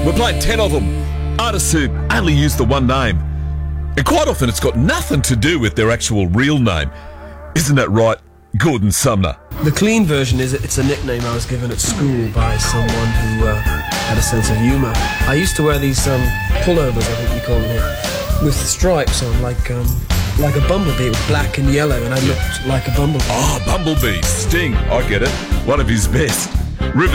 We're playing 10 of them. Artists who only use the one name. And quite often it's got nothing to do with their actual real name. Isn't that right, Gordon Sumner? The clean version is it's a nickname I was given at school by someone who had a sense of humour. I used to wear these pullovers, I think you call them here, with stripes on, like a bumblebee with black and yellow, and I looked like a bumblebee. Oh, Bumblebee, Sting, I get it. One of his best. Rivers